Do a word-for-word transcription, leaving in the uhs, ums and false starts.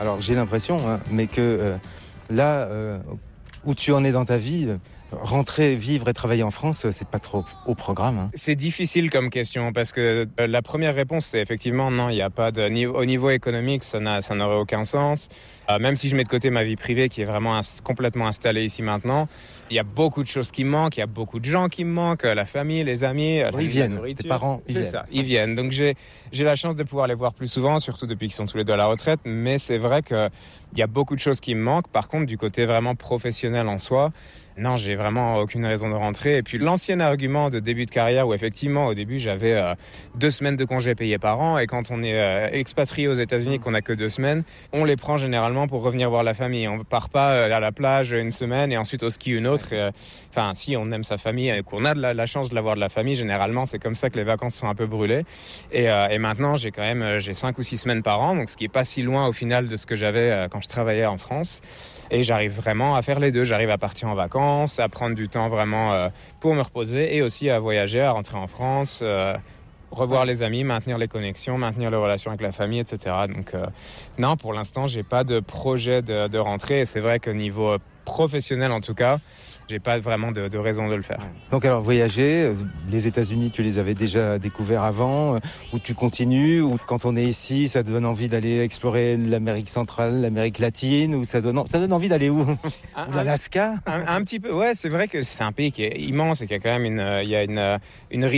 alors j'ai l'impression, hein, mais que euh, là euh, où tu en es dans ta vie, rentrer, vivre et travailler en France, c'est pas trop au programme. Hein. C'est difficile comme question parce que euh, la première réponse, c'est effectivement non, il n'y a pas de niveau, au niveau économique, ça, n'a, ça n'aurait aucun sens. Euh, même si je mets de côté ma vie privée qui est vraiment ins- complètement installée ici maintenant, il y a beaucoup de choses qui me manquent, il y a beaucoup de gens qui me manquent, la famille, les amis, la ils viennent, tes parents, ils c'est viennent. ça, ils viennent. Donc j'ai j'ai la chance de pouvoir les voir plus souvent, surtout depuis qu'ils sont tous les deux à la retraite. Mais c'est vrai que il y a beaucoup de choses qui me manquent. Par contre, du côté vraiment professionnel en soi, non, j'ai vraiment aucune raison de rentrer. Et puis l'ancien argument de début de carrière où effectivement au début j'avais euh, deux semaines de congés payés par an et quand on est euh, expatrié aux États-Unis qu'on a que deux semaines, on les prend généralement pour revenir voir la famille. On part pas euh, à la plage une semaine et ensuite au ski une autre. Euh, Enfin, si on aime sa famille et qu'on a de la, la chance de l'avoir de la famille, généralement c'est comme ça que les vacances sont un peu brûlées. Et, euh, et maintenant j'ai quand même euh, j'ai cinq ou six semaines par an, donc ce qui est pas si loin au final de ce que j'avais euh, quand je travaillais en France. Et j'arrive vraiment à faire les deux. J'arrive à partir en vacances, à prendre du temps vraiment euh, pour me reposer et aussi à voyager, à rentrer en France, euh, revoir les amis, maintenir les connexions, maintenir les relations avec la famille, et cetera. Donc euh, non, pour l'instant, j'ai pas de projet de, de rentrée. Et c'est vrai qu'au niveau professionnel, en tout cas, j'ai pas vraiment de, de raison de le faire. Donc alors voyager, les États-Unis, tu les avais déjà découverts avant, ou tu continues, ou quand on est ici, ça te donne envie d'aller explorer l'Amérique centrale, l'Amérique latine, ou ça donne, ça donne envie d'aller où? Un, Ou l'Alaska? un, un petit peu, ouais, c'est vrai que c'est un pays qui est immense et qui a quand même une, il y a une, une